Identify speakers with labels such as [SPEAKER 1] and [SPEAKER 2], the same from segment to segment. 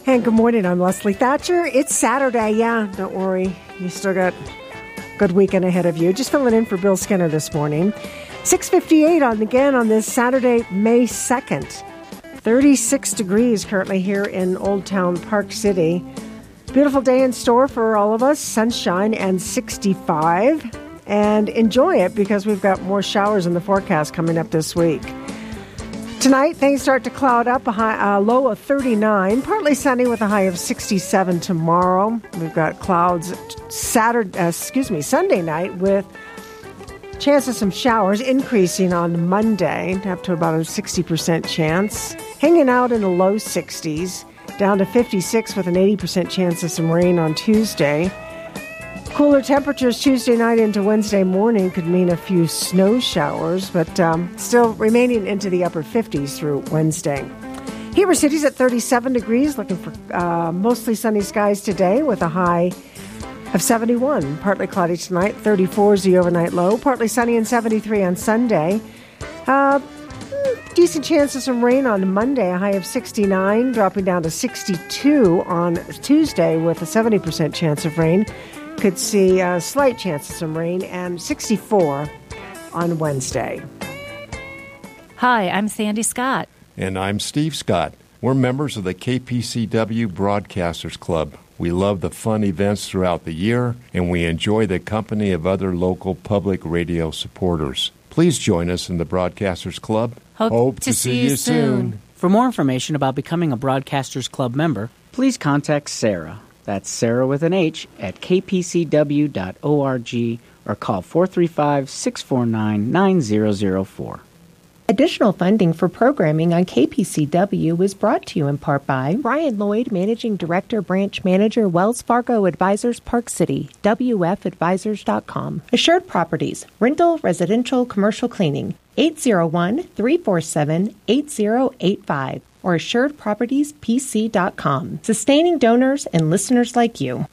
[SPEAKER 1] And good morning, I'm Leslie Thatcher. It's Saturday, don't worry. You still got a good weekend ahead of you. Just filling in for Bill Skinner this morning. 6:58 on this Saturday, May 2nd. 36 degrees currently here in Old Town Park City. Beautiful day in store for all of us. Sunshine and 65. And enjoy it because we've got more showers in the forecast coming up this week. Tonight, things start to cloud up, a low of 39, partly sunny with a high of 67 tomorrow. We've got clouds Sunday night with chance of some showers increasing on Monday, up to about a 60% chance. Hanging out in the low 60s, down to 56 with an 80% chance of some rain on Tuesday. Cooler temperatures Tuesday night into Wednesday morning could mean a few snow showers, but still remaining into the upper 50s through Wednesday. Heber City's at 37 degrees, looking for mostly sunny skies today with a high of 71. Partly cloudy tonight, 34 is the overnight low. Partly sunny and 73 on Sunday. Decent chance of some rain on Monday, a high of 69, dropping down to 62 on Tuesday with a 70% chance of rain. Could see a slight chance of some rain, and 64 on Wednesday.
[SPEAKER 2] Hi, I'm Sandy Scott.
[SPEAKER 3] And I'm Steve Scott. We're members of the KPCW Broadcasters Club. We love the fun events throughout the year, and we enjoy the company of other local public radio supporters. Please join us in the Broadcasters Club.
[SPEAKER 2] Hope to see you soon.
[SPEAKER 4] For more information about becoming a Broadcasters Club member, please contact Sarah. That's Sarah with an H at kpcw.org or call 435-649-9004.
[SPEAKER 5] Additional funding for programming on KPCW is brought to you in part by Brian Lloyd, Managing Director, Branch Manager, Wells Fargo Advisors, Park City, WFadvisors.com. Assured Properties, rental, residential, commercial cleaning, 801-347-8085. or assuredpropertiespc.com. Sustaining donors and listeners like you.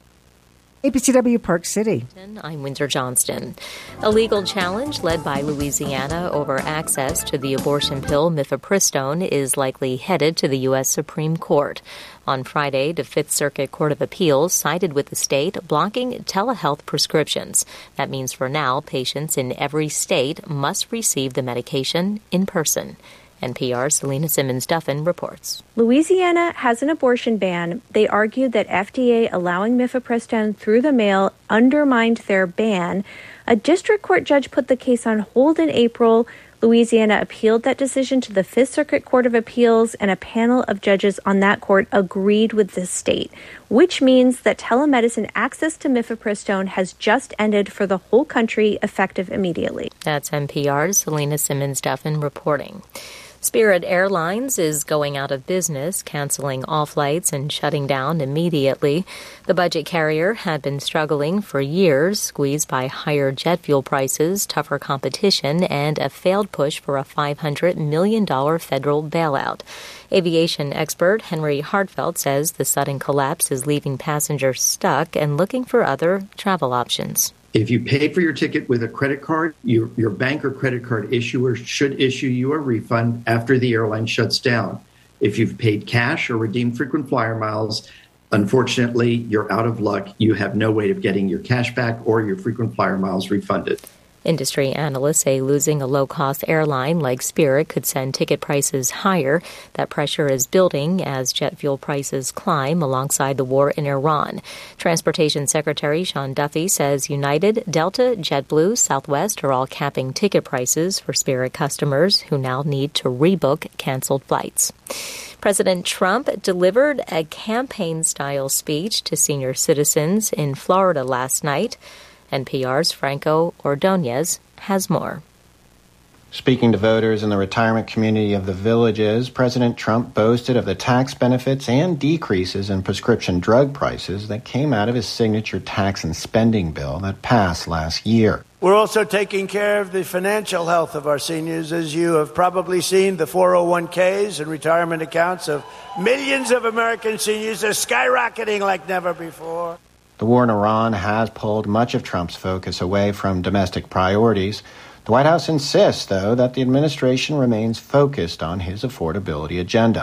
[SPEAKER 1] KPCW Park City.
[SPEAKER 6] I'm Windsor Johnston. A legal challenge led by Louisiana over access to the abortion pill mifepristone is likely headed to the U.S. Supreme Court. On Friday, the Fifth Circuit Court of Appeals sided with the state, blocking telehealth prescriptions. That means for now, patients in every state must receive the medication in person. NPR's Selena Simmons-Duffin reports.
[SPEAKER 7] Louisiana has an abortion ban. They argued that FDA allowing mifepristone through the mail undermined their ban. A district court judge put the case on hold in April. Louisiana appealed that decision to the Fifth Circuit Court of Appeals, and a panel of judges on that court agreed with the state, which means that telemedicine access to mifepristone has just ended for the whole country, effective immediately.
[SPEAKER 6] That's NPR's Selena Simmons-Duffin reporting. Spirit Airlines is going out of business, canceling all flights and shutting down immediately. The budget carrier had been struggling for years, squeezed by higher jet fuel prices, tougher competition, and a failed push for a $500 million federal bailout. Aviation expert Henry Hartfeld says the sudden collapse is leaving passengers stuck and looking for other travel options.
[SPEAKER 8] If you paid for your ticket with a credit card, your bank or credit card issuer should issue you a refund after the airline shuts down. If you've paid cash or redeemed frequent flyer miles, unfortunately, you're out of luck. You have no way of getting your cash back or your frequent flyer miles refunded.
[SPEAKER 6] Industry analysts say losing a low-cost airline like Spirit could send ticket prices higher. That pressure is building as jet fuel prices climb alongside the war in Iran. Transportation Secretary Sean Duffy says United, Delta, JetBlue, Southwest are all capping ticket prices for Spirit customers who now need to rebook canceled flights. President Trump delivered a campaign-style speech to senior citizens in Florida last night. NPR's Franco Ordonez has more.
[SPEAKER 9] Speaking to voters in the retirement community of the Villages, President Trump boasted of the tax benefits and decreases in prescription drug prices that came out of his signature tax and spending bill that passed last year.
[SPEAKER 10] We're also taking care of the financial health of our seniors. As you have probably seen, the 401ks and retirement accounts of millions of American seniors are skyrocketing like never before.
[SPEAKER 9] The war in Iran has pulled much of Trump's focus away from domestic priorities. The White House insists, though, that the administration remains focused on his affordability agenda.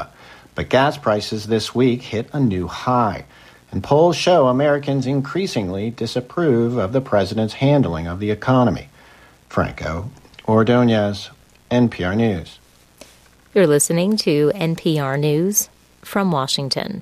[SPEAKER 9] But gas prices this week hit a new high, and polls show Americans increasingly disapprove of the president's handling of the economy. Franco Ordonez, NPR News.
[SPEAKER 6] You're listening to NPR News from Washington.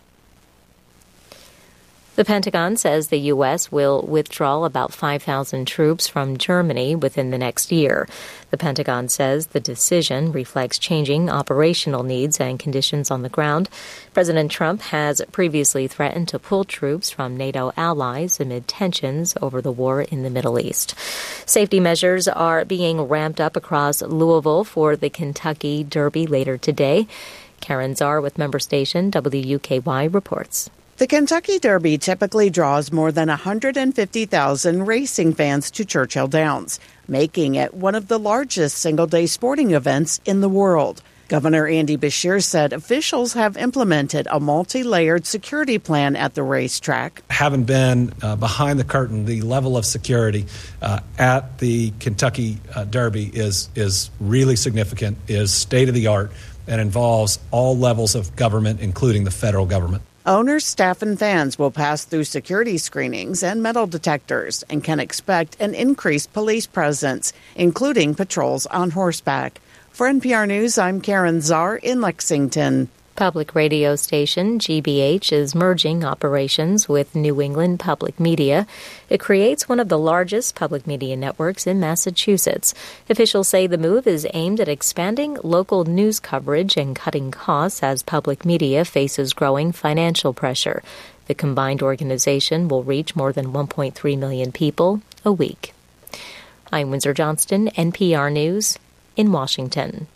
[SPEAKER 6] The Pentagon says the U.S. will withdraw about 5,000 troops from Germany within the next year. The Pentagon says the decision reflects changing operational needs and conditions on the ground. President Trump has previously threatened to pull troops from NATO allies amid tensions over the war in the Middle East. Safety measures are being ramped up across Louisville for the Kentucky Derby later today. Karen Czar with member station WUKY reports.
[SPEAKER 11] The Kentucky Derby typically draws more than 150,000 racing fans to Churchill Downs, making it one of the largest single-day sporting events in the world. Governor Andy Beshear said officials have implemented a multi-layered security plan at the racetrack.
[SPEAKER 12] Having been behind the curtain, the level of security at the Kentucky Derby is really significant, is state-of-the-art, and involves all levels of government, including the federal government.
[SPEAKER 11] Owners, staff, and fans will pass through security screenings and metal detectors and can expect an increased police presence, including patrols on horseback. For NPR News, I'm Karen Czar in Lexington.
[SPEAKER 6] Public radio station GBH is merging operations with New England Public Media. It creates one of the largest public media networks in Massachusetts. Officials say the move is aimed at expanding local news coverage and cutting costs as public media faces growing financial pressure. The combined organization will reach more than 1.3 million people a week. I'm Windsor Johnston, NPR News in Washington.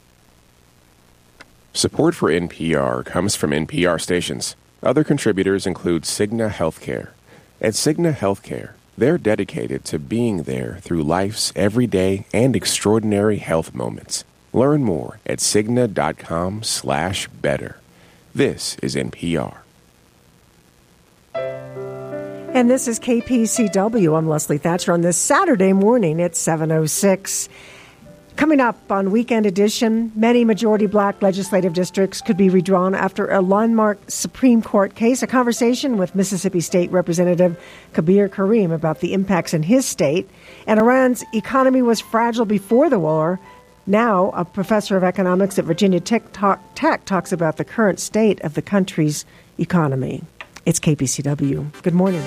[SPEAKER 13] Support for NPR comes from NPR stations. Other contributors include Cigna Healthcare. At Cigna Healthcare, they're dedicated to being there through life's everyday and extraordinary health moments. Learn more at Cigna.com/better. This is NPR.
[SPEAKER 1] And this is KPCW. I'm Leslie Thatcher on this Saturday morning at 7:06. Coming up on Weekend Edition, many majority black legislative districts could be redrawn after a landmark Supreme Court case. A conversation with Mississippi State Representative Kabir Karim about the impacts in his state. And Iran's economy was fragile before the war. Now, a professor of economics at Virginia Tech talks about the current state of the country's economy. It's KPCW. Good morning.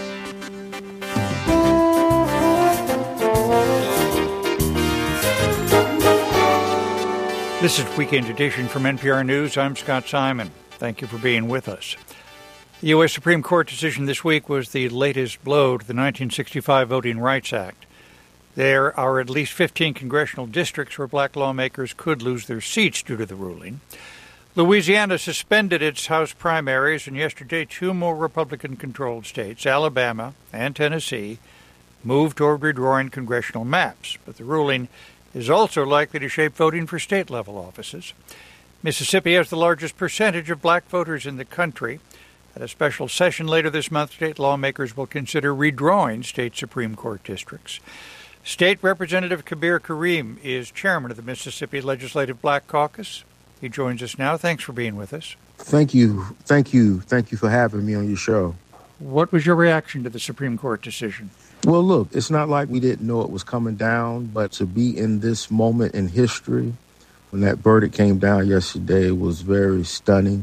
[SPEAKER 14] This is Weekend Edition from NPR News. I'm Scott Simon. Thank you for being with us. The U.S. Supreme Court decision this week was the latest blow to the 1965 Voting Rights Act. There are at least 15 congressional districts where black lawmakers could lose their seats due to the ruling. Louisiana suspended its House primaries, and yesterday 2 more Republican-controlled states, Alabama and Tennessee, moved toward redrawing congressional maps. But the ruling is also likely to shape voting for state-level offices. Mississippi has the largest percentage of black voters in the country. At a special session later this month, state lawmakers will consider redrawing state Supreme Court districts. State Representative Kabir Karim is chairman of the Mississippi Legislative Black Caucus. He joins us now. Thanks for being with us.
[SPEAKER 15] Thank you. Thank you for having me on your show.
[SPEAKER 14] What was your reaction to the Supreme Court decision?
[SPEAKER 15] Well, look, it's not like we didn't know it was coming down, but to be in this moment in history, when that verdict came down yesterday, was very stunning,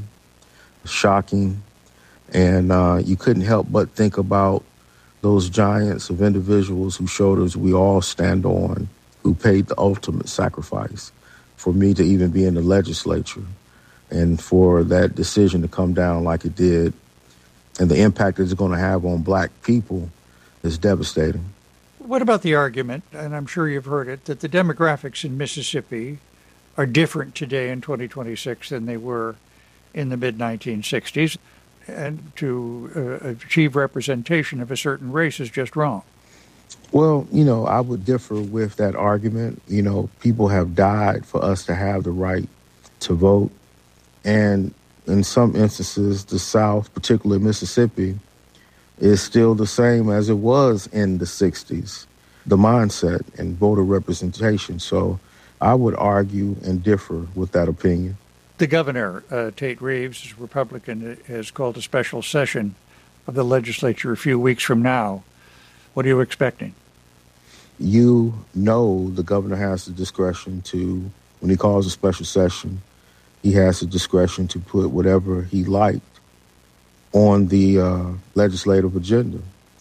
[SPEAKER 15] shocking, and you couldn't help but think about those giants of individuals whose shoulders we all stand on, who paid the ultimate sacrifice for me to even be in the legislature, and for that decision to come down like it did, and the impact it's going to have on black people is devastating.
[SPEAKER 14] What about the argument, and I'm sure you've heard it, that the demographics in Mississippi are different today in 2026 than they were in the mid-1960s, and to achieve representation of a certain race is just wrong?
[SPEAKER 15] Well, I would differ with that argument. People have died for us to have the right to vote, and in some instances, the South, particularly Mississippi, is still the same as it was in the 60s, the mindset and voter representation. So I would argue and differ with that opinion.
[SPEAKER 14] The governor, Tate Reeves, is Republican, has called a special session of the legislature a few weeks from now. What are you expecting?
[SPEAKER 15] You know the governor has the discretion to, when he calls a special session, he has the discretion to put whatever he liked on the legislative agenda.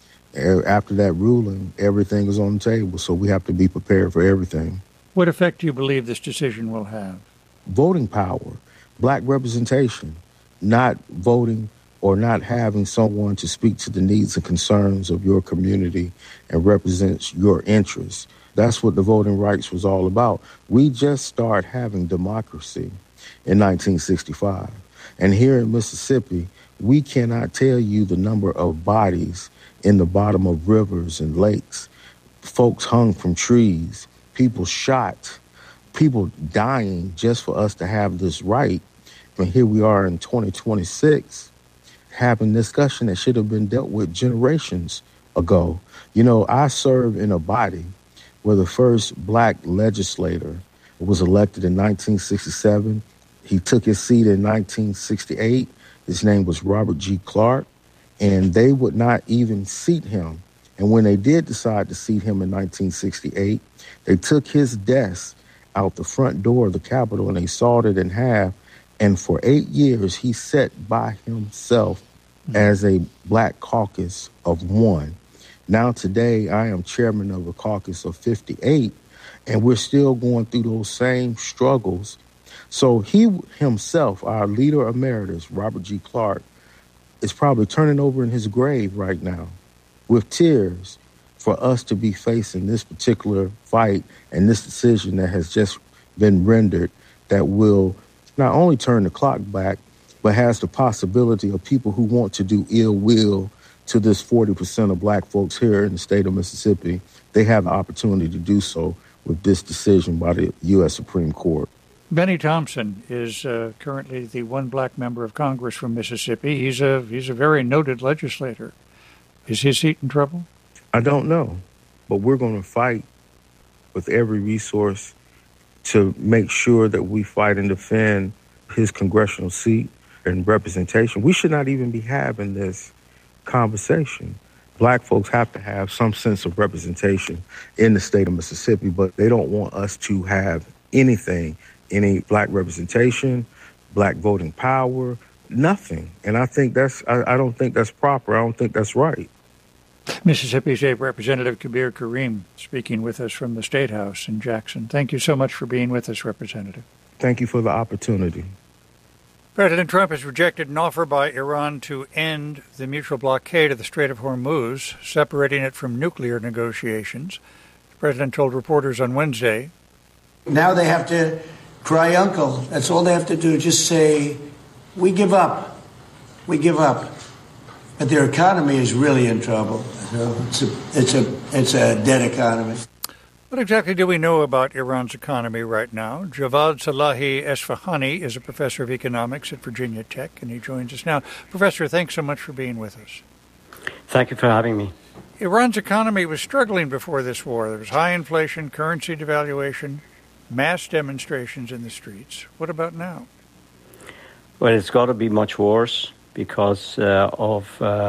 [SPEAKER 15] After that ruling, everything is on the table, so we have to be prepared for everything.
[SPEAKER 14] What effect do you believe this decision will have?
[SPEAKER 15] Voting power, black representation, not voting or not having someone to speak to the needs and concerns of your community and represents your interests. That's what the voting rights was all about. We just started having democracy in 1965. And here in Mississippi, we cannot tell you the number of bodies in the bottom of rivers and lakes, folks hung from trees, people shot, people dying just for us to have this right. And here we are in 2026 having discussion that should have been dealt with generations ago. You know, I serve in a body where the first black legislator was elected in 1967. He took his seat in 1968. His name was Robert G. Clark, and they would not even seat him. And when they did decide to seat him in 1968, they took his desk out the front door of the Capitol and they sawed it in half. And for 8 years, he sat by himself as a black caucus of one. Now today, I am chairman of a caucus of 58, and we're still going through those same struggles. So he himself, our leader emeritus, Robert G. Clark, is probably turning over in his grave right now with tears for us to be facing this particular fight and this decision that has just been rendered that will not only turn the clock back, but has the possibility of people who want to do ill will to this 40% of black folks here in the state of Mississippi. They have the opportunity to do so with this decision by the U.S. Supreme Court.
[SPEAKER 14] Benny Thompson is currently the one black member of Congress from Mississippi. He's a very noted legislator. Is his seat in trouble?
[SPEAKER 15] I don't know, but we're going to fight with every resource to make sure that we fight and defend his congressional seat and representation. We should not even be having this conversation. Black folks have to have some sense of representation in the state of Mississippi, but they don't want us to have anything, any black representation, black voting power, nothing. And I think I don't think that's proper. I don't think that's right.
[SPEAKER 14] Mississippi State Representative Kabir Karim speaking with us from the State House in Jackson. Thank you so much for being with us, Representative.
[SPEAKER 15] Thank you for the opportunity.
[SPEAKER 14] President Trump has rejected an offer by Iran to end the mutual blockade of the Strait of Hormuz, separating it from nuclear negotiations. The president told reporters on Wednesday.
[SPEAKER 10] Now they have to cry uncle. That's all they have to do. Just say, we give up. We give up. But their economy is really in trouble. It's a dead economy.
[SPEAKER 14] What exactly do we know about Iran's economy right now? Javad Salahi Esfahani is a professor of economics at Virginia Tech, and he joins us now. Professor, thanks so much for being with us.
[SPEAKER 16] Thank you for having me.
[SPEAKER 14] Iran's economy was struggling before this war. There was high inflation, currency devaluation, mass demonstrations in the streets. What about now?
[SPEAKER 16] Well, it's got to be much worse because of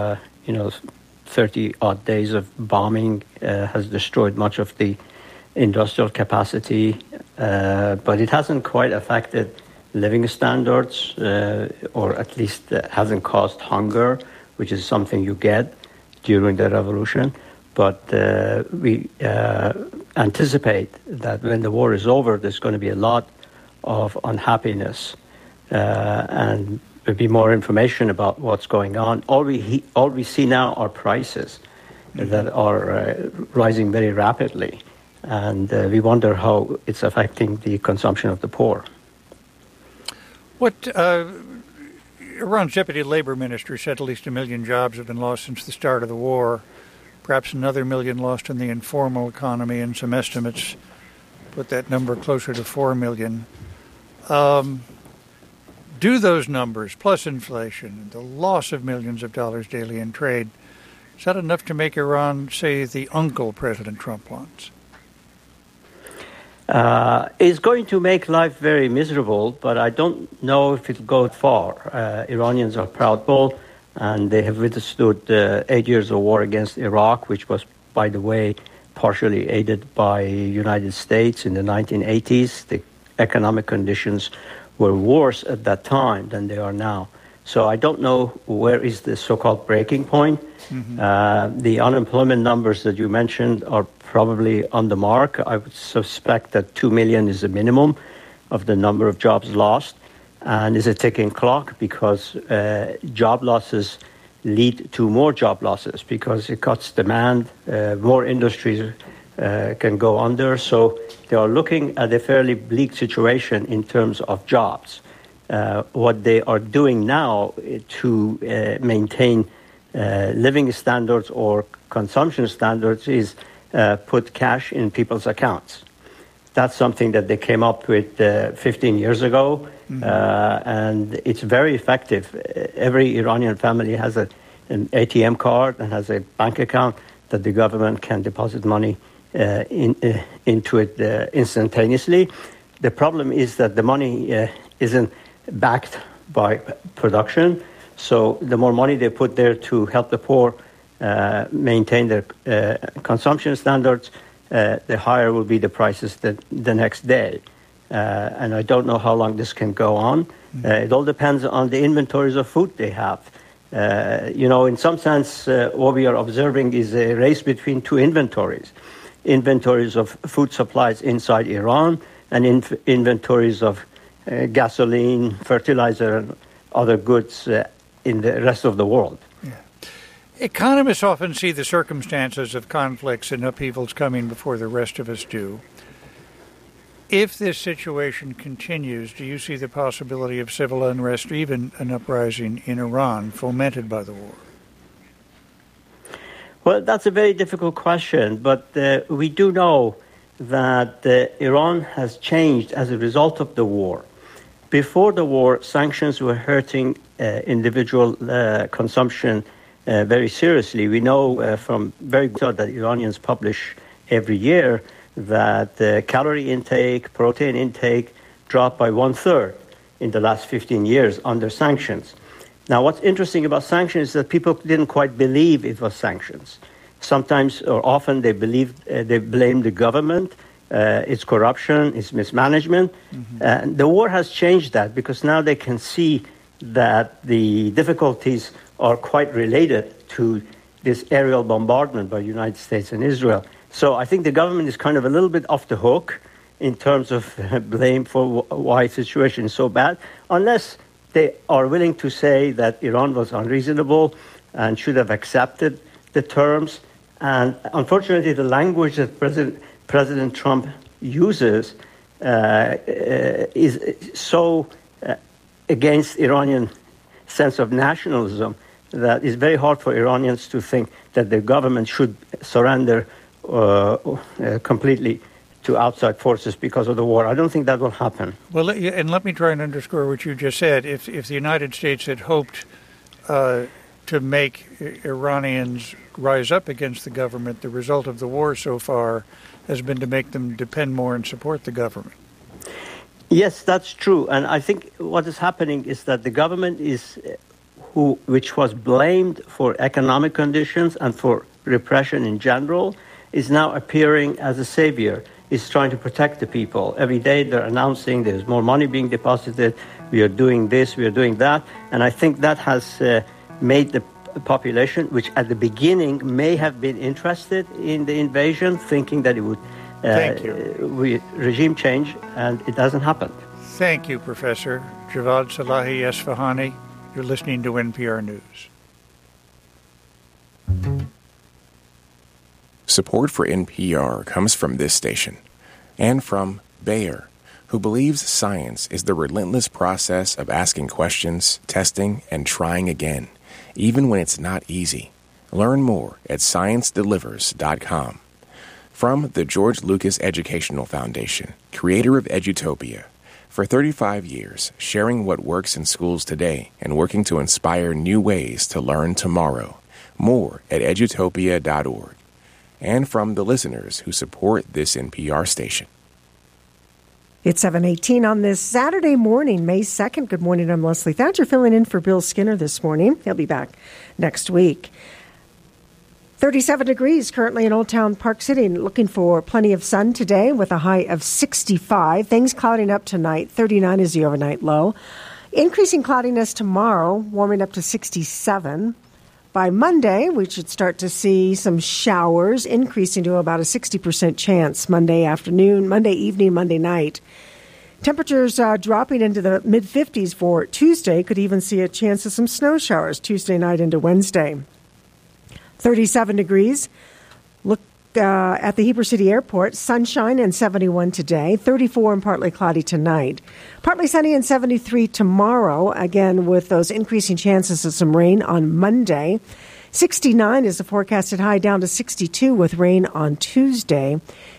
[SPEAKER 16] 30-odd days of bombing has destroyed much of the industrial capacity, but it hasn't quite affected living standards, or at least hasn't caused hunger, which is something you get during the revolution. But we anticipate that when the war is over, there's going to be a lot of unhappiness, and there'll be more information about what's going on. All we see now are prices that are rising very rapidly. And we wonder how it's affecting the consumption of the poor.
[SPEAKER 14] What Iran's deputy labor minister said at least 1 million jobs have been lost since the start of the war, perhaps another 1 million lost in the informal economy, and some estimates put that number closer to 4 million. Do those numbers, plus inflation, the loss of millions of dollars daily in trade, is that enough to make Iran say the uncle President Trump wants?
[SPEAKER 16] is going to make life very miserable, but I don't know if it'll go far. Iranians are proud people, and they have withstood 8 years of war against Iraq, which was, by the way, partially aided by the United States in the 1980s. The economic conditions were worse at that time than they are now. So I don't know where is the so-called breaking point. Mm-hmm. The unemployment numbers that you mentioned are probably on the mark. I would suspect that 2 million is the minimum of the number of jobs lost, and is a ticking clock because job losses lead to more job losses because it cuts demand, more industries can go under. So they are looking at a fairly bleak situation in terms of jobs. What they are doing now to maintain living standards or consumption standards is put cash in people's accounts. That's something that they came up with 15 years ago, and it's very effective. Every Iranian family has an ATM card and has a bank account that the government can deposit money into it instantaneously. The problem is that the money isn't backed by production, so the more money they put there to help the poor maintain their consumption standards, the higher will be the prices the next day. And I don't know how long this can go on. It all depends on the inventories of food they have. In some sense, what we are observing is a race between two inventories. Inventories of food supplies inside Iran and inventories of gasoline, fertilizer, and other goods in the rest of the world.
[SPEAKER 14] Yeah. Economists often see the circumstances of conflicts and upheavals coming before the rest of us do. If this situation continues, do you see the possibility of civil unrest or even an uprising in Iran fomented by the war?
[SPEAKER 16] Well, that's a very difficult question, but we do know that Iran has changed as a result of the war. Before the war, sanctions were hurting individual consumption very seriously. We know from very good that Iranians publish every year that calorie intake, protein intake dropped by 1/3 in the last 15 years under sanctions. Now, what's interesting about sanctions is that people didn't quite believe it was sanctions. Sometimes or often they blame the government, its corruption, its mismanagement. Mm-hmm. The war has changed that because now they can see that the difficulties are quite related to this aerial bombardment by the United States and Israel. So I think the government is kind of a little bit off the hook in terms of blame for why the situation is so bad, unless they are willing to say that Iran was unreasonable and should have accepted the terms. And unfortunately, the language that President Trump uses is so against Iranian sense of nationalism that it's very hard for Iranians to think that the government should surrender completely to outside forces because of the war. I don't think that will happen.
[SPEAKER 14] Well, and let me try and underscore what you just said. If the United States had hoped to make Iranians rise up against the government, the result of the war so far has been to make them depend more and support the government.
[SPEAKER 16] Yes, that's true. And I think what is happening is that the government which was blamed for economic conditions and for repression in general, is now appearing as a savior. Is trying to protect the people. Every day they're announcing there's more money being deposited, we are doing this, we are doing that. And I think that has made the population, which at the beginning may have been interested in the invasion, thinking that it would regime change, and it doesn't happen.
[SPEAKER 14] Thank you, Professor Javad Salahi Esfahani. You're listening to NPR News.
[SPEAKER 13] Support for NPR comes from this station and from Bayer, who believes science is the relentless process of asking questions, testing, and trying again, even when it's not easy. Learn more at ScienceDelivers.com. From the George Lucas Educational Foundation, creator of Edutopia, for 35 years, sharing what works in schools today and working to inspire new ways to learn tomorrow. More at edutopia.org. And from the listeners who support this NPR station.
[SPEAKER 1] It's 7:18 on this Saturday morning, May 2nd. Good morning, I'm Leslie Thatcher, filling in for Bill Skinner this morning. He'll be back next week. 37 degrees currently in Old Town Park City. Looking for plenty of sun today with a high of 65. Things clouding up tonight. 39 is the overnight low. Increasing cloudiness tomorrow, warming up to 67. By Monday, we should start to see some showers, increasing to about a 60% chance Monday afternoon, Monday evening, Monday night. Temperatures dropping into the mid-50s for Tuesday. Could even see a chance of some snow showers Tuesday night into Wednesday. 37 degrees. Look at the Heber City Airport. Sunshine and 71 today. 34 and partly cloudy tonight. Partly sunny and 73 tomorrow. Again, with those increasing chances of some rain on Monday. 69 is the forecasted high, down to 62 with rain on Tuesday.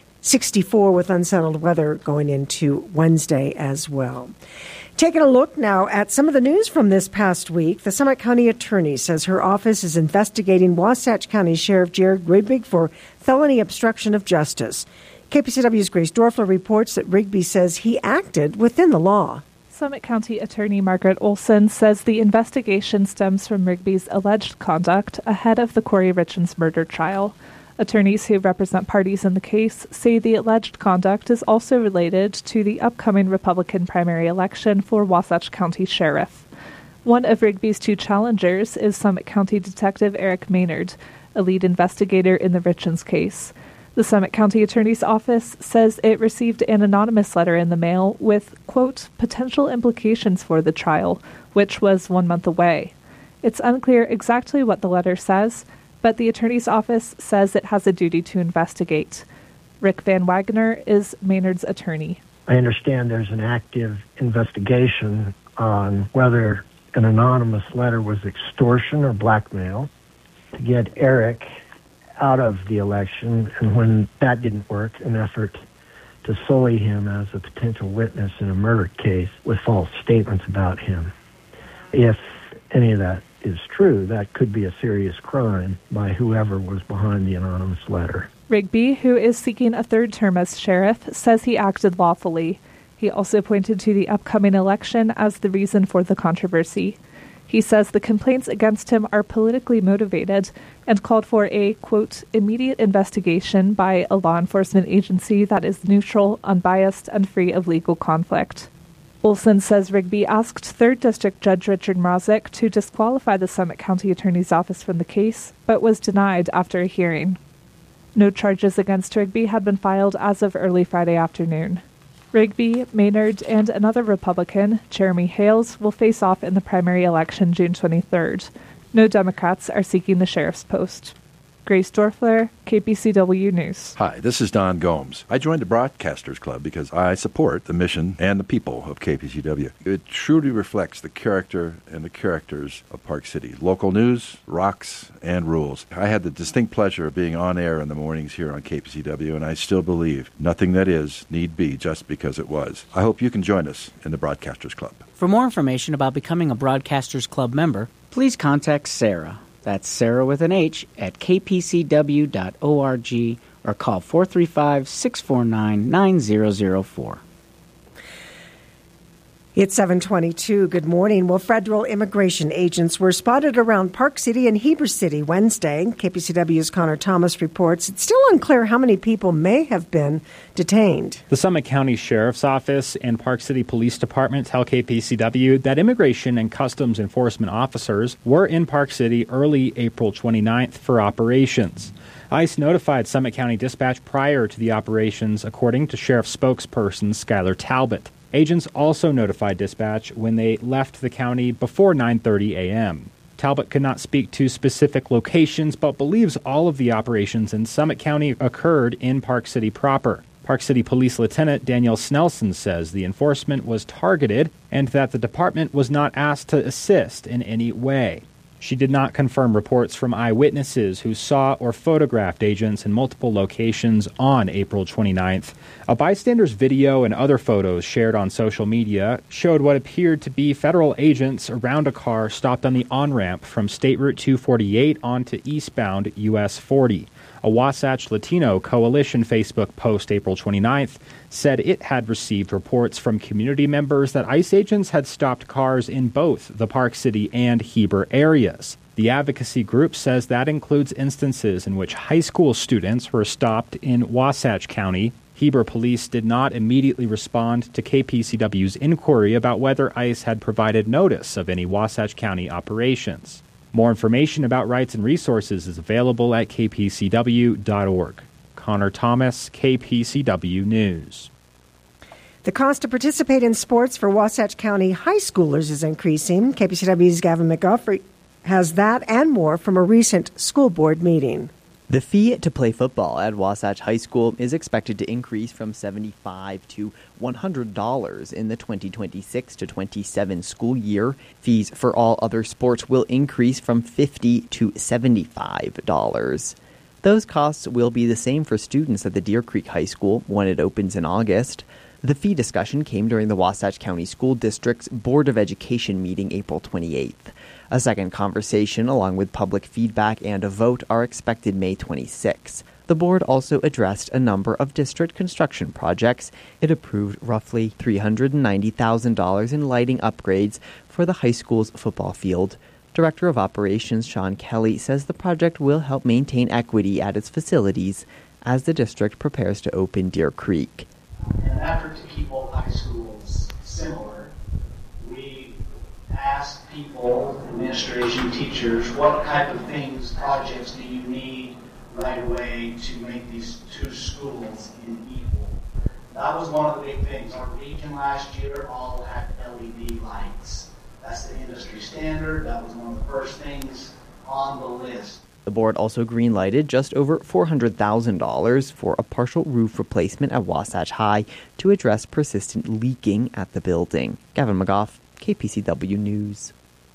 [SPEAKER 1] 64 with unsettled weather going into Wednesday as well. Taking a look now at some of the news from this past week, the Summit County Attorney says her office is investigating Wasatch County Sheriff Jared Rigby for felony obstruction of justice. KPCW's Grace Dorfler reports that Rigby says he acted within the law.
[SPEAKER 17] Summit County Attorney Margaret Olson says the investigation stems from Rigby's alleged conduct ahead of the Corey Richens murder trial. Attorneys who represent parties in the case say the alleged conduct is also related to the upcoming Republican primary election for Wasatch County Sheriff. One of Rigby's two challengers is Summit County Detective Eric Maynard, a lead investigator in the Richens case. The Summit County Attorney's Office says it received an anonymous letter in the mail with, quote, potential implications for the trial, which was 1 month away. It's unclear exactly what the letter says, but the Attorney's Office says it has a duty to investigate. Rick Van Wagner is Maynard's attorney.
[SPEAKER 18] I understand there's an active investigation on whether an anonymous letter was extortion or blackmail to get Eric out of the election, and when that didn't work, an effort to sully him as a potential witness in a murder case with false statements about him. If any of that is true, that could be a serious crime by whoever was behind the anonymous letter.
[SPEAKER 17] Rigby, who is seeking a third term as sheriff, says he acted lawfully. He also pointed to the upcoming election as the reason for the controversy. He says the complaints against him are politically motivated and called for a, quote, immediate investigation by a law enforcement agency that is neutral, unbiased, and free of legal conflict. Olson says Rigby asked 3rd District Judge Richard Mrazek to disqualify the Summit County Attorney's Office from the case, but was denied after a hearing. No charges against Rigby had been filed as of early Friday afternoon. Rigby, Maynard, and another Republican, Jeremy Hales, will face off in the primary election June 23rd. No Democrats are seeking the sheriff's post. Grace Dorfler, KPCW News.
[SPEAKER 19] Hi, this is Don Gomes. I joined the Broadcasters Club because I support the mission and the people of KPCW. It truly reflects the character and the characters of Park City. Local news, rocks, and rules. I had the distinct pleasure of being on air in the mornings here on KPCW, and I still believe nothing that is need be just because it was. I hope you can join us in the Broadcasters Club.
[SPEAKER 4] For more information about becoming a Broadcasters Club member, please contact Sarah. That's Sarah with an H at kpcw.org or call 435-649-9004.
[SPEAKER 1] It's 7:22. Good morning. Well, federal immigration agents were spotted around Park City and Heber City Wednesday. KPCW's Connor Thomas reports it's still unclear how many people may have been detained.
[SPEAKER 20] The Summit County Sheriff's Office and Park City Police Department tell KPCW that Immigration and Customs Enforcement officers were in Park City early April 29th for operations. ICE notified Summit County Dispatch prior to the operations, according to Sheriff spokesperson Skylar Talbot. Agents also notified dispatch when they left the county before 9:30 a.m. Talbot could not speak to specific locations, but believes all of the operations in Summit County occurred in Park City proper. Park City Police Lieutenant Danielle Snelson says the enforcement was targeted and that the department was not asked to assist in any way. She did not confirm reports from eyewitnesses who saw or photographed agents in multiple locations on April 29th. A bystander's video and other photos shared on social media showed what appeared to be federal agents around a car stopped on the on-ramp from State Route 248 onto eastbound US 40. A Wasatch Latino Coalition Facebook post April 29th said it had received reports from community members that ICE agents had stopped cars in both the Park City and Heber areas. The advocacy group says that includes instances in which high school students were stopped in Wasatch County. Heber police did not immediately respond to KPCW's inquiry about whether ICE had provided notice of any Wasatch County operations. More information about rights and resources is available at kpcw.org. Connor Thomas, KPCW News.
[SPEAKER 1] The cost to participate in sports for Wasatch County high schoolers is increasing. KPCW's Gavin McGoffrey has that and more from a recent school board meeting.
[SPEAKER 21] The fee to play football at Wasatch High School is expected to increase from $75 to $100 in the 2026 to 27 school year. Fees for all other sports will increase from $50 to $75. Those costs will be the same for students at the Deer Creek High School when it opens in August. The fee discussion came during the Wasatch County School District's Board of Education meeting April 28th. A second conversation, along with public feedback and a vote, are expected May 26. The board also addressed a number of district construction projects. It approved roughly $390,000 in lighting upgrades for the high school's football field. Director of Operations Sean Kelly says the project will help maintain equity at its facilities as the district prepares to open Deer Creek.
[SPEAKER 22] In an effort to keep all high schools similar, we asked people, administration, teachers, what type of things, projects do you need right away to make these two schools equal? That was one of the big things. Our region last year all had LED lights. That's the industry standard. That was one of the first things on the list.
[SPEAKER 21] The board also green-lighted just over $400,000 for a partial roof replacement at Wasatch High to address persistent leaking at the building. Gavin McGoff, KPCW News.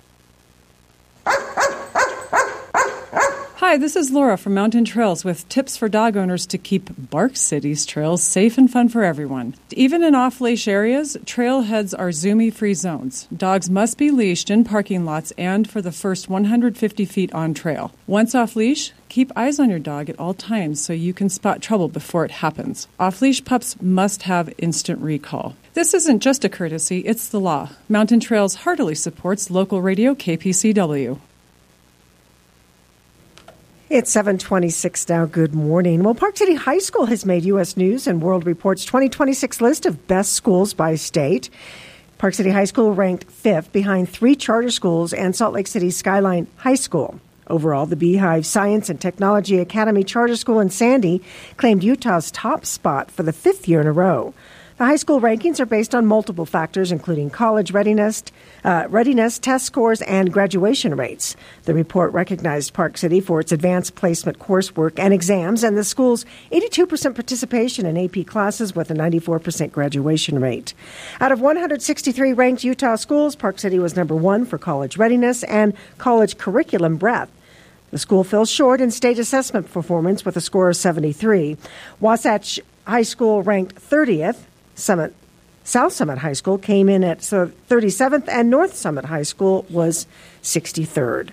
[SPEAKER 23] Hi, this is Laura from Mountain Trails with tips for dog owners to keep Bark City's trails safe and fun for everyone. Even in off-leash areas, trailheads are Zumi-free zones. Dogs must be leashed in parking lots and for the first 150 feet on trail. Once off-leash, keep eyes on your dog at all times so you can spot trouble before it happens. Off-leash pups must have instant recall. This isn't just a courtesy, it's the law. Mountain Trails heartily supports local radio KPCW.
[SPEAKER 1] It's 7:26 now. Good morning. Well, Park City High School has made U.S. News and World Report's 2026 list of best schools by state. Park City High School ranked 5th behind 3 charter schools and Salt Lake City Skyline High School. Overall, the Beehive Science and Technology Academy Charter School in Sandy claimed Utah's top spot for the 5th year in a row. The high school rankings are based on multiple factors, including college readiness, test scores, and graduation rates. The report recognized Park City for its advanced placement coursework and exams, and the school's 82% participation in AP classes with a 94% graduation rate. Out of 163 ranked Utah schools, Park City was number 1 for college readiness and college curriculum breadth. The school fell short in state assessment performance with a score of 73. Wasatch High School ranked 30th. South Summit High School came in at 37th, and North Summit High School was 63rd.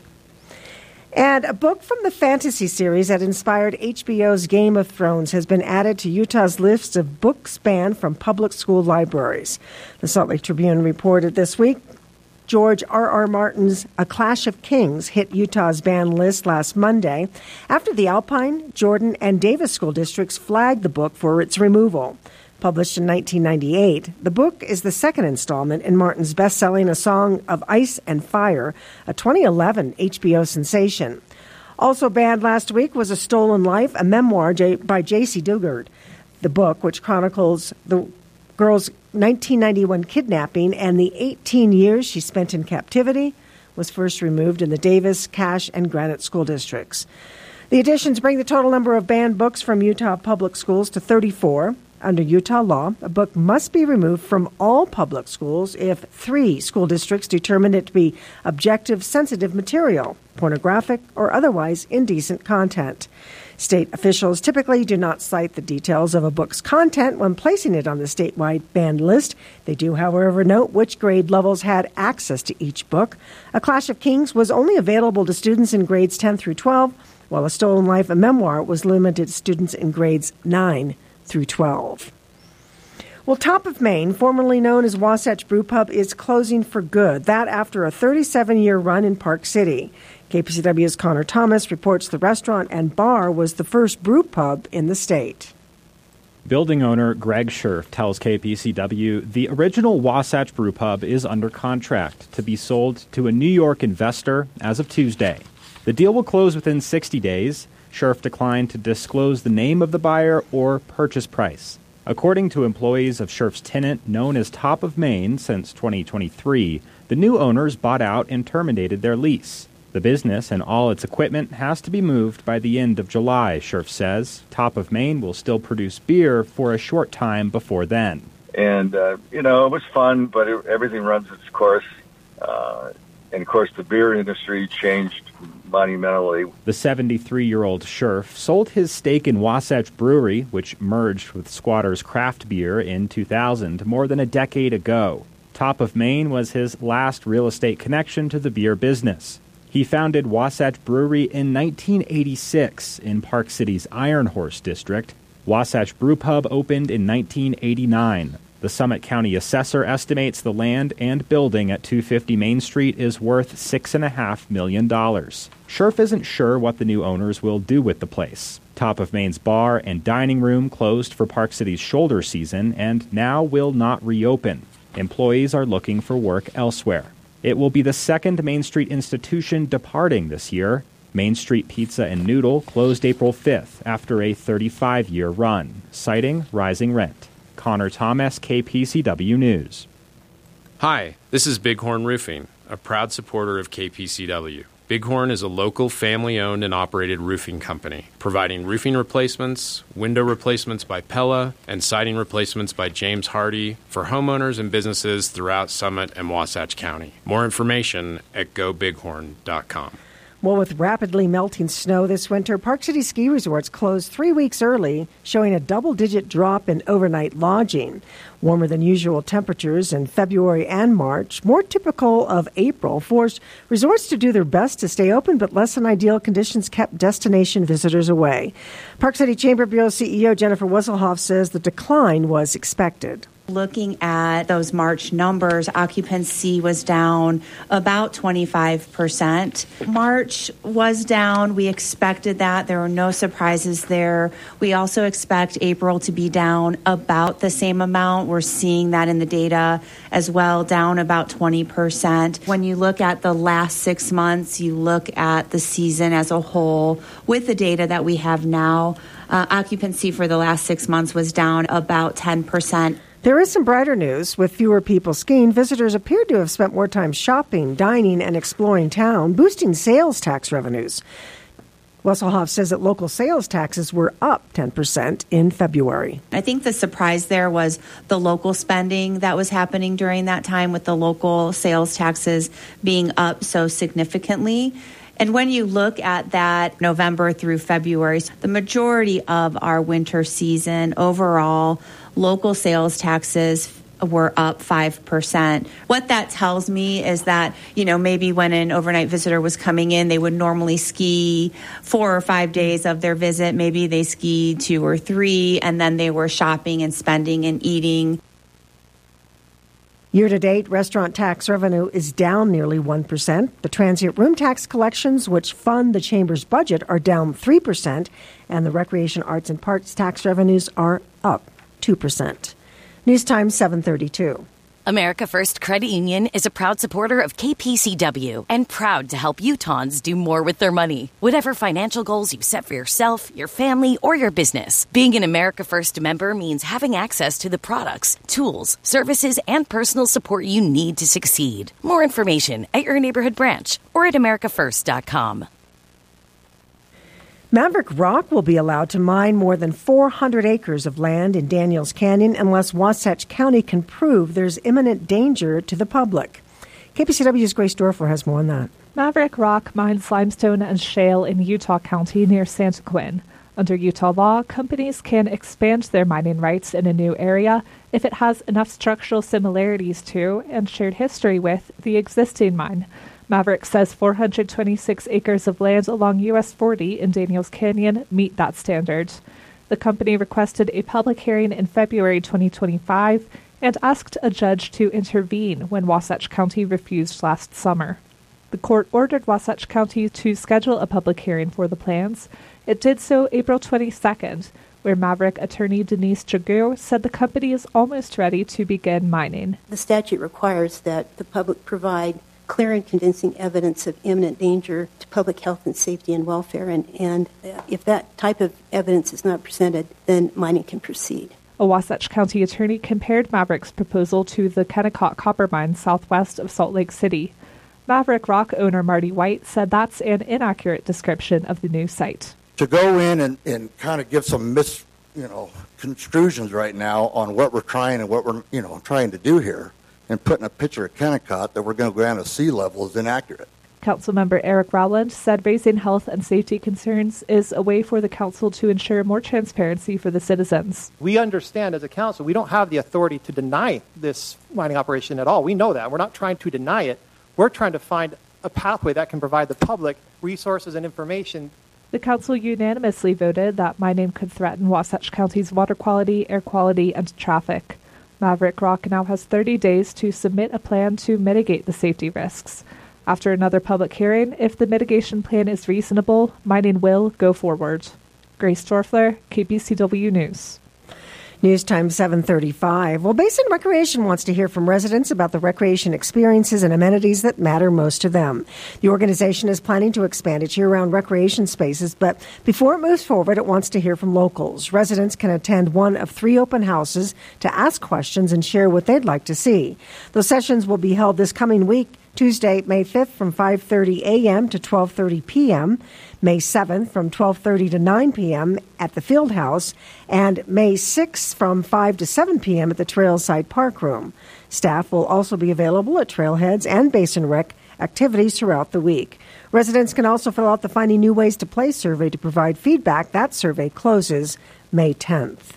[SPEAKER 1] And a book from the fantasy series that inspired HBO's Game of Thrones has been added to Utah's list of books banned from public school libraries. The Salt Lake Tribune reported this week George R.R. Martin's A Clash of Kings hit Utah's banned list last Monday after the Alpine, Jordan, and Davis school districts flagged the book for its removal. Published in 1998, the book is the second installment in Martin's best-selling A Song of Ice and Fire, a 2011 HBO sensation. Also banned last week was A Stolen Life, a memoir by J.C. Dugard. The book, which chronicles the girl's 1991 kidnapping and the 18 years she spent in captivity, was first removed in the Davis, Cache, and Granite school districts. The additions bring the total number of banned books from Utah public schools to 34. Under Utah law, a book must be removed from all public schools if 3 school districts determine it to be objective, sensitive material, pornographic, or otherwise indecent content. State officials typically do not cite the details of a book's content when placing it on the statewide banned list. They do, however, note which grade levels had access to each book. A Clash of Kings was only available to students in grades 10 through 12, while A Stolen Life, a memoir, was limited to students in grades 9 through 12. Well, Top of Maine, formerly known as Wasatch Brew Pub, is closing for good. That after a 37-year run in Park City. KPCW's Connor Thomas reports the restaurant and bar was the first brew pub in the state.
[SPEAKER 20] Building owner Greg Scherf tells KPCW the original Wasatch Brew Pub is under contract to be sold to a New York investor as of Tuesday. The deal will close within 60 days. Scherf declined to disclose the name of the buyer or purchase price. According to employees of Scherf's tenant, known as Top of Maine since 2023, the new owners bought out and terminated their lease. The business and all its equipment has to be moved by the end of July, Scherf says. Top of Maine will still produce beer for a short time before then.
[SPEAKER 2] And, it was fun, but everything runs its course. And, of course, the beer industry changed monumentally.
[SPEAKER 20] The 73-year-old Scherf sold his stake in Wasatch Brewery, which merged with Squatter's Craft Beer in 2000, more than a decade ago. Top of Maine was his last real estate connection to the beer business. He founded Wasatch Brewery in 1986 in Park City's Iron Horse district. Wasatch Brew Pub opened in 1989. The Summit County assessor estimates the land and building at 250 Main Street is worth $6.5 million. Scherf isn't sure what the new owners will do with the place. Top of Maine's bar and dining room closed for Park City's shoulder season and now will not reopen. Employees are looking for work elsewhere. It will be the second Main Street institution departing this year. Main Street Pizza and Noodle closed April 5th after a 35-year run, citing rising rent. Connor Thomas, KPCW News.
[SPEAKER 3] Hi, this is Bighorn Roofing, a proud supporter of KPCW. Bighorn is a local family-owned and operated roofing company, providing roofing replacements, window replacements by Pella, and siding replacements by James Hardy for homeowners and businesses throughout Summit and Wasatch County. More information at gobighorn.com.
[SPEAKER 1] Well, with rapidly melting snow this winter, Park City ski resorts closed 3 weeks early, showing a double-digit drop in overnight lodging. Warmer than usual temperatures in February and March, more typical of April, forced resorts to do their best to stay open, but less than ideal conditions kept destination visitors away. Park City Chamber Bureau CEO Jennifer Wesselhoff says the decline was expected.
[SPEAKER 5] Looking at those March numbers, occupancy was down about 25%. March was down. We expected that. There were no surprises there. We also expect April to be down about the same amount. We're seeing that in the data as well, down about 20%. When you look at the last 6 months, you look at the season as a whole, with the data that we have now, occupancy for the last 6 months was down about 10%.
[SPEAKER 1] There is some brighter news. With fewer people skiing, visitors appear to have spent more time shopping, dining, and exploring town, boosting sales tax revenues. Wesselhoff says that local sales taxes were up 10% in February.
[SPEAKER 5] I think the surprise there was the local spending that was happening during that time, with the local sales taxes being up so significantly. And when you look at that November through February, the majority of our winter season overall, local sales taxes were up 5%. What that tells me is that, maybe when an overnight visitor was coming in, they would normally ski 4 or 5 days of their visit. Maybe they skied 2 or 3, and then they were shopping and spending and eating.
[SPEAKER 1] Year-to-date, restaurant tax revenue is down nearly 1%. The transient room tax collections, which fund the Chamber's budget, are down 3%, and the recreation, arts, and parks tax revenues are up 2%. News Time 7:32.
[SPEAKER 24] America First Credit Union is a proud supporter of KPCW and proud to help Utahns do more with their money. Whatever financial goals you set for yourself, your family, or your business, being an America First member means having access to the products, tools, services, and personal support you need to succeed. More information at your neighborhood branch or at americafirst.com.
[SPEAKER 1] Maverick Rock will be allowed to mine more than 400 acres of land in Daniels Canyon unless Wasatch County can prove there's imminent danger to the public. KPCW's Grace Dorfler has more on that.
[SPEAKER 17] Maverick Rock mines limestone and shale in Utah County near Santaquin. Under Utah law, companies can expand their mining rights in a new area if it has enough structural similarities to and shared history with the existing mine. Maverick says 426 acres of land along US 40 in Daniels Canyon meet that standard. The company requested a public hearing in February 2025 and asked a judge to intervene when Wasatch County refused last summer. The court ordered Wasatch County to schedule a public hearing for the plans. It did so April 22nd, where Maverick attorney Denise Jagur said the company is almost ready to begin mining.
[SPEAKER 7] The statute requires that the public provide clear and convincing evidence of imminent danger to public health and safety and welfare, and if that type of evidence is not presented, then mining can proceed.
[SPEAKER 17] A Wasatch County attorney compared Maverick's proposal to the Kennecott copper mine southwest of Salt Lake City. Maverick Rock owner Marty White said that's an inaccurate description of the new site.
[SPEAKER 8] To go in and kind of give some constructions right now on what we're trying and what we're trying to do here, and putting a picture of Kennecott that we're going to go down to sea level is inaccurate.
[SPEAKER 17] Councilmember Eric Rowland said raising health and safety concerns is a way for the council to ensure more transparency for the citizens.
[SPEAKER 9] We understand as a council we don't have the authority to deny this mining operation at all. We know that. We're not trying to deny it. We're trying to find a pathway that can provide the public resources and information.
[SPEAKER 17] The council unanimously voted that mining could threaten Wasatch County's water quality, air quality, and traffic. Maverick Rock now has 30 days to submit a plan to mitigate the safety risks. After another public hearing, if the mitigation plan is reasonable, mining will go forward. Grace Dorfler, KPCW News.
[SPEAKER 1] News time 7:35. Well, Basin Recreation wants to hear from residents about the recreation experiences and amenities that matter most to them. The organization is planning to expand its year-round recreation spaces, but before it moves forward, it wants to hear from locals. Residents can attend one of 3 open houses to ask questions and share what they'd like to see. Those sessions will be held this coming week, Tuesday, May 5th from 5:30 a.m. to 12:30 p.m., May 7th from 12:30 to 9 p.m. at the Field House, and May 6th from 5 to 7 p.m. at the Trailside Park Room. Staff will also be available at Trailheads and Basin Rec activities throughout the week. Residents can also fill out the Finding New Ways to Play survey to provide feedback. That survey closes May 10th.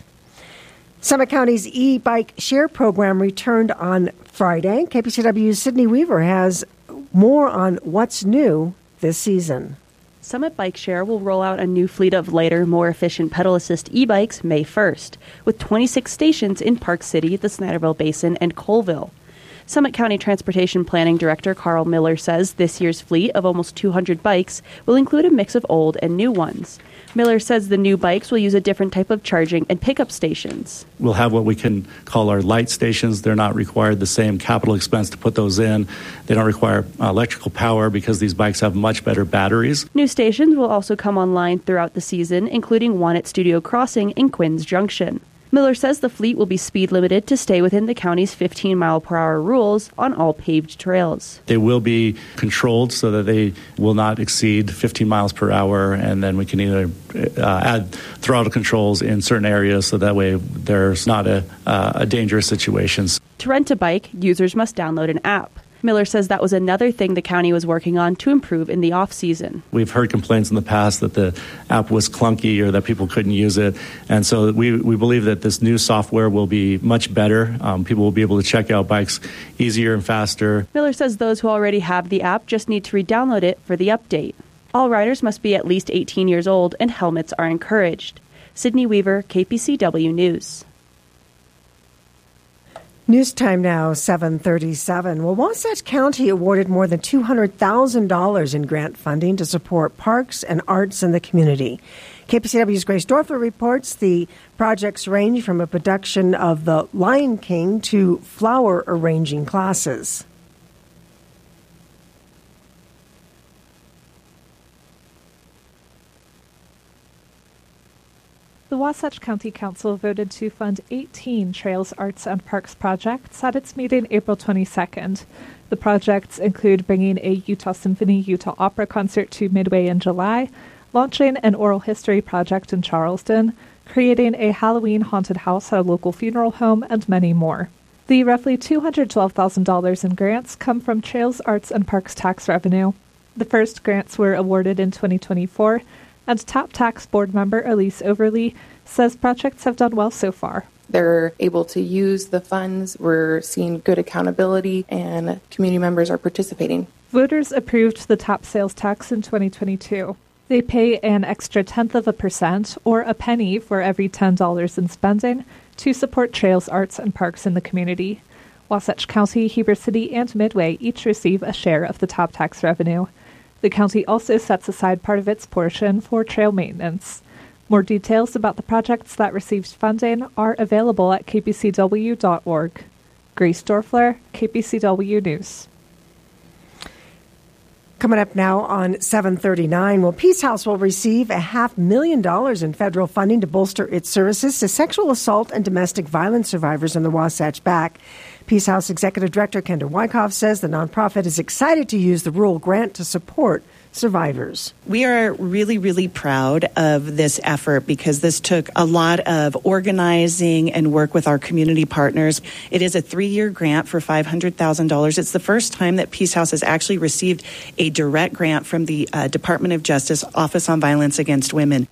[SPEAKER 1] Summit County's e-bike share program returned on Friday. KPCW's Sydney Weaver has more on what's new this season.
[SPEAKER 12] Summit Bike Share will roll out a new fleet of lighter, more efficient pedal assist e-bikes May 1st, with 26 stations in Park City, the Snyderville Basin, and Colville. Summit County Transportation Planning Director Carl Miller says this year's fleet of almost 200 bikes will include a mix of old and new ones. Miller says the new bikes will use a different type of charging and pickup stations.
[SPEAKER 25] We'll have what we can call our light stations. They're not required the same capital expense to put those in. They don't require electrical power because these bikes have much better batteries.
[SPEAKER 12] New stations will also come online throughout the season, including one at Studio Crossing in Quinns Junction. Miller says the fleet will be speed limited to stay within the county's 15-mile-per-hour rules on all paved trails.
[SPEAKER 25] They will be controlled so that they will not exceed 15 miles per hour, and then we can either add throttle controls in certain areas so that way there's not a dangerous situation.
[SPEAKER 12] To rent a bike, users must download an app. Miller says that was another thing the county was working on to improve in the off-season.
[SPEAKER 25] We've heard complaints in the past that the app was clunky or that people couldn't use it. And so we believe that this new software will be much better. People will be able to check out bikes easier and faster.
[SPEAKER 12] Miller says those who already have the app just need to re-download it for the update. All riders must be at least 18 years old and helmets are encouraged. Sydney Weaver, KPCW News.
[SPEAKER 1] News time now, 7:37. Well, Wasatch County awarded more than $200,000 in grant funding to support parks and arts in the community. KPCW's Grace Dorfler reports the projects range from a production of The Lion King to flower arranging classes.
[SPEAKER 17] The Wasatch County Council voted to fund 18 Trails, Arts, and Parks projects at its meeting April 22nd. The projects include bringing a Utah Symphony Utah Opera concert to Midway in July, launching an oral history project in Charleston, creating a Halloween haunted house at a local funeral home, and many more. The roughly $212,000 in grants come from Trails, Arts, and Parks tax revenue. The first grants were awarded in 2024, and Top Tax Board member Elise Overly says projects have done well so far.
[SPEAKER 26] They're able to use the funds. We're seeing good accountability, and community members are participating.
[SPEAKER 17] Voters approved the top sales tax in 2022. They pay an extra 0.1% or a penny for every $10 in spending to support trails, arts, and parks in the community. Wasatch County, Heber City, and Midway each receive a share of the top tax revenue. The county also sets aside part of its portion for trail maintenance. More details about the projects that received funding are available at kpcw.org. Grace Dorfler, KPCW News.
[SPEAKER 1] Coming up now on 7:39, well, Peace House will receive $500,000 in federal funding to bolster its services to sexual assault and domestic violence survivors in the Wasatch Back. Peace House Executive Director Kendra Wyckoff says the nonprofit is excited to use the rural grant to support survivors.
[SPEAKER 6] We are really, really proud of this effort because this took a lot of organizing and work with our community partners. It is a 3-year grant for $500,000. It's the first time that Peace House has actually received a direct grant from the Department of Justice Office on Violence Against Women.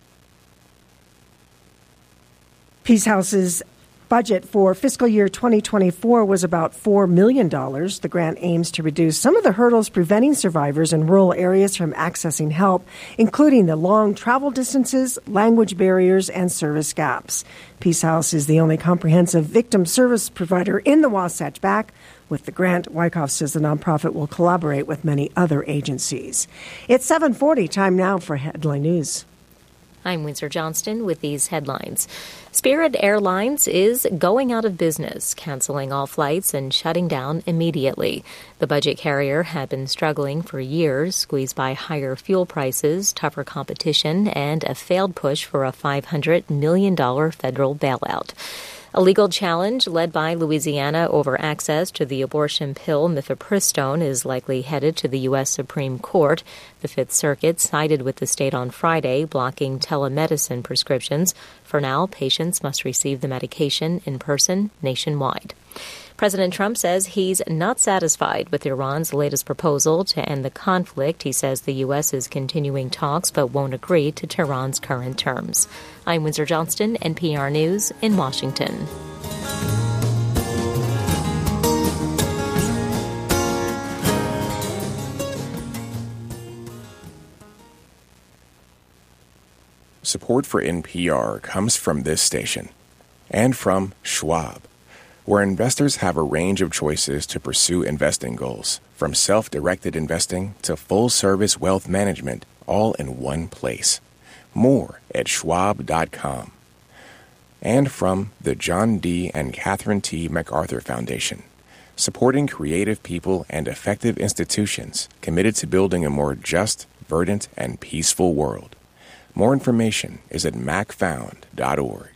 [SPEAKER 1] Peace House's budget for fiscal year 2024 was about $4 million. The grant aims to reduce some of the hurdles preventing survivors in rural areas from accessing help, including the long travel distances, language barriers, and service gaps. Peace House is the only comprehensive victim service provider in the Wasatch Back. With the grant, Wyckoff says the nonprofit will collaborate with many other agencies. It's 7:40, time now for Headline News.
[SPEAKER 10] I'm Windsor Johnston with these headlines. Spirit Airlines is going out of business, canceling all flights and shutting down immediately. The budget carrier had been struggling for years, squeezed by higher fuel prices, tougher competition, and a failed push for a $500 million federal bailout. A legal challenge led by Louisiana over access to the abortion pill mifepristone is likely headed to the U.S. Supreme Court. The Fifth Circuit sided with the state on Friday, blocking telemedicine prescriptions. For now, patients must receive the medication in person nationwide. President Trump says he's not satisfied with Iran's latest proposal to end the conflict. He says the U.S. is continuing talks but won't agree to Tehran's current terms. I'm Windsor Johnston, NPR News in Washington.
[SPEAKER 13] Support for NPR comes from this station and from Schwab, where investors have a range of choices to pursue investing goals, from self-directed investing to full-service wealth management, all in one place. More at schwab.com. And from the John D. and Catherine T. MacArthur Foundation, supporting creative people and effective institutions committed to building a more just, verdant, and peaceful world. More information is at macfound.org.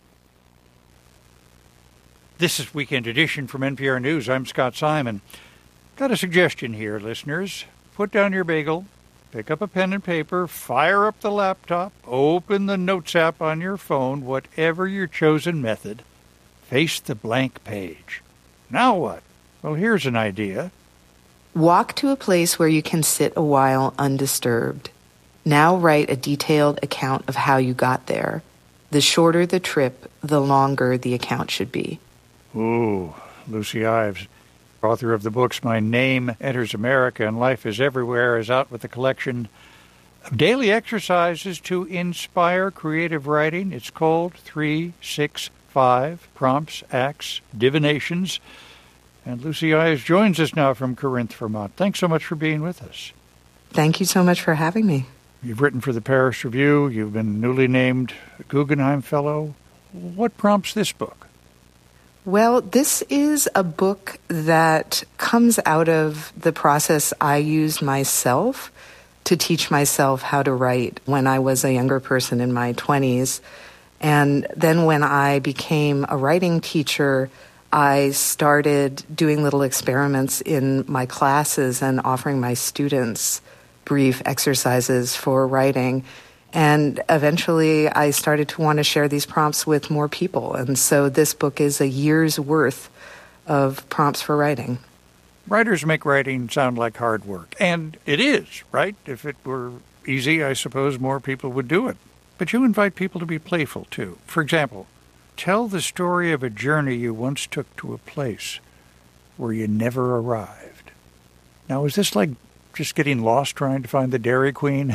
[SPEAKER 14] This is Weekend Edition from NPR News. I'm Scott Simon. Got a suggestion here, listeners. Put down your bagel, pick up a pen and paper, fire up the laptop, open the Notes app on your phone, whatever your chosen method. Face the blank page. Now what? Well, here's an idea.
[SPEAKER 11] Walk to a place where you can sit a while undisturbed. Now write a detailed account of how you got there. The shorter the trip, the longer the account should be.
[SPEAKER 14] Ooh, Lucy Ives, author of the books My Name Enters America and Life is Everywhere, is out with a collection of daily exercises to inspire creative writing. It's called 365 Prompts, Acts, Divinations. And Lucy Ives joins us now from Corinth, Vermont. Thanks so much for being with us.
[SPEAKER 11] Thank you so much for having me.
[SPEAKER 14] You've written for the Paris Review. You've been newly named Guggenheim Fellow. What prompts this book?
[SPEAKER 11] Well, this is a book that comes out of the process I used myself to teach myself how to write when I was a younger person in my 20s. And then when I became a writing teacher, I started doing little experiments in my classes and offering my students brief exercises for writing. And eventually I started to want to share these prompts with more people. And so this book is a year's worth of prompts for writing.
[SPEAKER 14] Writers make writing sound like hard work. And it is, right? If it were easy, I suppose more people would do it. But you invite people to be playful, too. For example, tell the story of a journey you once took to a place where you never arrived. Now, is this like just getting lost trying to find the Dairy Queen?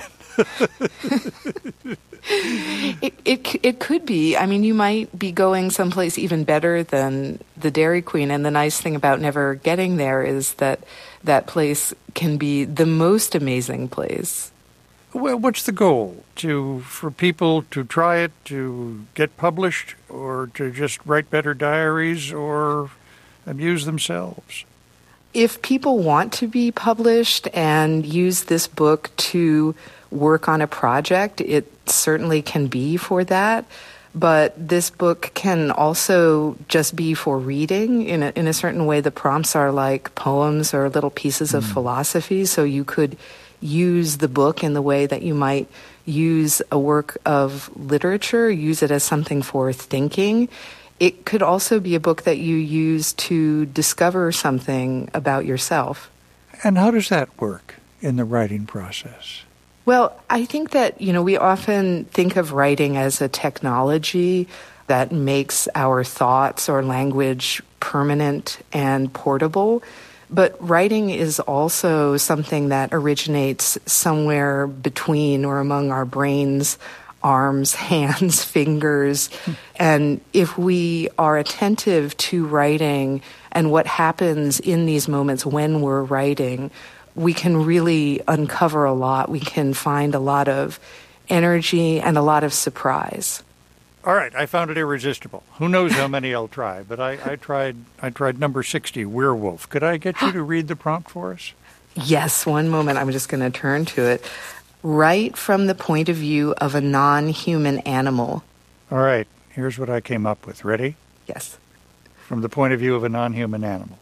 [SPEAKER 11] It could be. I mean, you might be going someplace even better than the Dairy Queen. And the nice thing about never getting there is that that place can be the most amazing place.
[SPEAKER 14] Well, what's the goal? For people to try it, to get published, or to just write better diaries, or amuse themselves?
[SPEAKER 11] If people want to be published and use this book to work on a project, it certainly can be for that. But this book can also just be for reading. In a certain way, the prompts are like poems or little pieces of philosophy, so you could use the book in the way that you might use a work of literature, use it as something for thinking. It could also be a book that you use to discover something about yourself.
[SPEAKER 14] And how does that work in the writing process?
[SPEAKER 11] Well, I think that, we often think of writing as a technology that makes our thoughts or language permanent and portable. But writing is also something that originates somewhere between or among our brains, arms, hands, fingers. And if we are attentive to writing and what happens in these moments when we're writing, we can really uncover a lot. We can find a lot of energy and a lot of surprise.
[SPEAKER 14] All right, I found it irresistible. Who knows how many I'll try, but I tried number 60, Werewolf. Could I get you to read the prompt for us?
[SPEAKER 11] Yes, one moment. I'm just going to turn to it. Write from the point of view of a non-human animal.
[SPEAKER 14] All right, here's what I came up with. Ready?
[SPEAKER 11] Yes.
[SPEAKER 14] From the point of view of a non-human animal.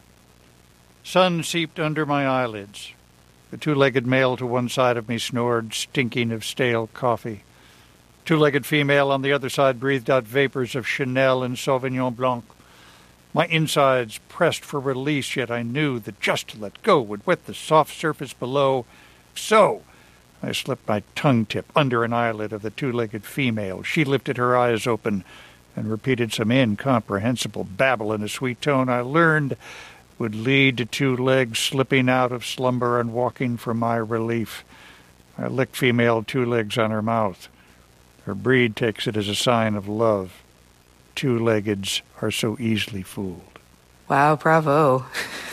[SPEAKER 14] Sun seeped under my eyelids. The two-legged male to one side of me snored, stinking of stale coffee. Two-legged female on the other side breathed out vapors of Chanel and Sauvignon Blanc. My insides pressed for release, yet I knew that just to let go would wet the soft surface below. So I slipped my tongue tip under an eyelid of the two-legged female. She lifted her eyes open and repeated some incomprehensible babble in a sweet tone I learned would lead to two legs slipping out of slumber and walking for my relief. I licked female two legs on her mouth. Her breed takes it as a sign of love. Two-leggeds are so easily fooled.
[SPEAKER 11] Wow, bravo.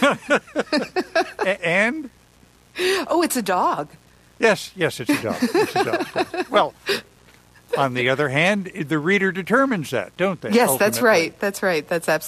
[SPEAKER 14] And?
[SPEAKER 11] Oh, it's a dog.
[SPEAKER 14] Yes, it's a dog. It's a dog. Well, on the other hand, the reader determines that, don't they?
[SPEAKER 11] Yes,
[SPEAKER 14] ultimately?
[SPEAKER 11] That's right. That's absolutely